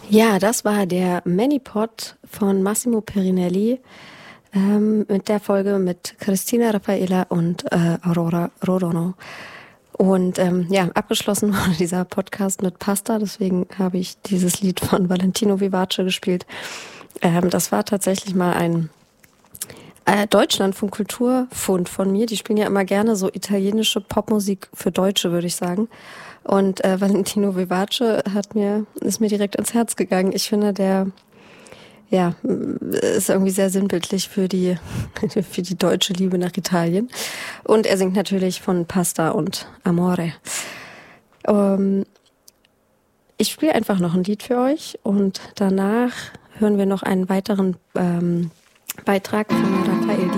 Ja, das war der Manipod von Massimo Perinelli mit der Folge mit Cristina Raffaella und Aurora Rodono. Und abgeschlossen wurde dieser Podcast mit Pasta, deswegen habe ich dieses Lied von Valentino Vivace gespielt. Das war tatsächlich mal ein Deutschlandfunk Kulturfund von mir. Die spielen ja immer gerne so italienische Popmusik für Deutsche, würde ich sagen. Und Valentino Vivace ist mir direkt ins Herz gegangen. Ich finde, der ist irgendwie sehr sinnbildlich für die deutsche Liebe nach Italien. Und er singt natürlich von Pasta und Amore. Ich spiele einfach noch ein Lied für euch und danach hören wir noch einen weiteren Beitrag von Raphael